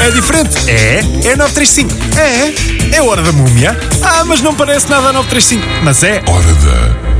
É diferente? É 935. É Hora da Múmia. Mas não parece nada a 935. Mas é Hora da